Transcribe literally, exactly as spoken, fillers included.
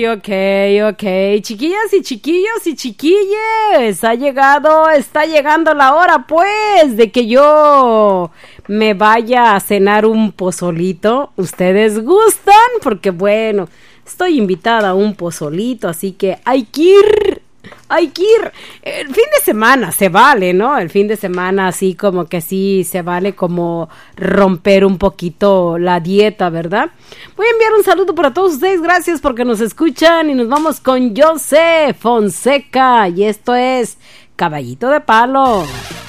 Ok, ok, chiquillas y chiquillos y chiquilles, ha llegado, está llegando la hora pues de que yo me vaya a cenar un pozolito. ¿Ustedes gustan? Porque bueno, estoy invitada a un pozolito, así que hay que ir. Hay que ir. El fin de semana se vale, ¿no? El fin de semana así como que sí se vale como romper un poquito la dieta, ¿verdad? Voy a enviar un saludo para todos ustedes. Gracias porque nos escuchan y nos vamos con José Fonseca. Y esto es Caballito de Palo.